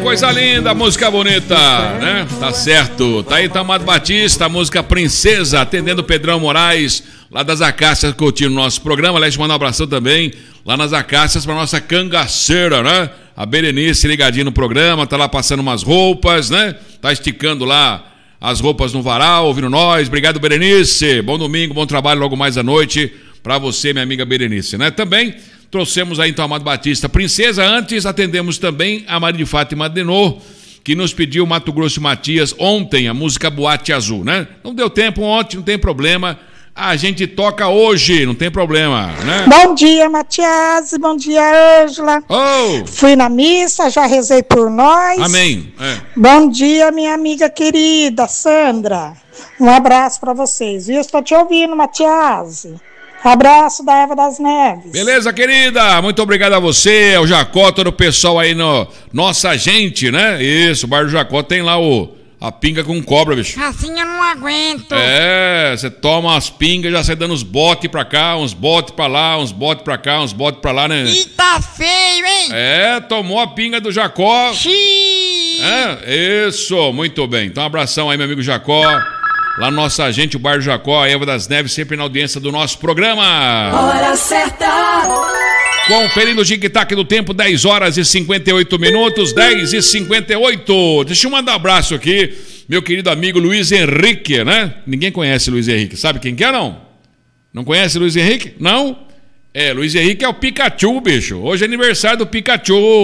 coisa linda, música bonita, né? Tá certo. Tá aí Amado Batista, a música Princesa, atendendo o Pedrão Moraes, lá das Acácias, curtindo o nosso programa. Aliás, mandar um abração também lá nas Acácias pra nossa cangaceira, né? A Berenice ligadinha no programa, tá lá passando umas roupas, né? Tá esticando lá as roupas no varal, ouvindo nós. Obrigado, Berenice. Bom domingo, bom trabalho logo mais à noite pra você, minha amiga Berenice, né? Também trouxemos aí então a Amado Batista Princesa. Antes atendemos também a Maria de Fátima Denô, que nos pediu Mato Grosso Matias ontem, a música Boate Azul, né? Não deu tempo ontem, não tem problema. A gente toca hoje, não tem problema, né? Bom dia, Matias. Bom dia, Ângela. Oh! Fui na missa, já rezei por nós. Amém. É. Bom dia, minha amiga querida, Sandra. Um abraço para vocês. Eu estou te ouvindo, Matias. Abraço da Eva das Neves. Beleza, querida? Muito obrigado a você, ao Jacó, todo o pessoal aí no Nossa Gente, né? Isso, o Bar do Jacó tem lá a pinga com cobra, bicho. Assim eu não aguento. É, você toma umas pingas, já sai dando uns botes pra cá, uns botes pra lá, uns botes pra cá, uns botes pra lá, né? E tá feio, hein? É, tomou a pinga do Jacó. Xiii. É, isso, muito bem. Então, um abração aí, meu amigo Jacó. Lá no Nossa Gente, o Bar do Jacó, a Eva das Neves, sempre na audiência do nosso programa. Hora certa. Conferindo o tic-tac do tempo, 10 horas e 58 minutos, 10 e 58. Deixa eu mandar um abraço aqui, meu querido amigo Luiz Henrique, né? Ninguém conhece Luiz Henrique, sabe quem que é, não? Não conhece Luiz Henrique? Não? É, Luiz Henrique é o Pikachu, bicho. Hoje é aniversário do Pikachu.